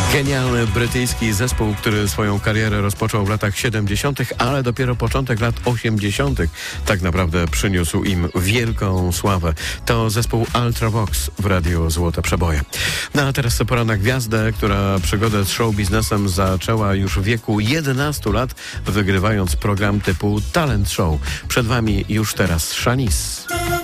Genialny brytyjski zespół, który swoją karierę rozpoczął w latach 70., ale dopiero początek lat 80. tak naprawdę przyniósł im wielką sławę. To zespół Ultravox w Radiu Złote Przeboje. No a teraz pora na gwiazdę, która przygodę z show biznesem zaczęła już w wieku 11 lat, wygrywając program typu Talent Show. Przed wami już teraz Shanice.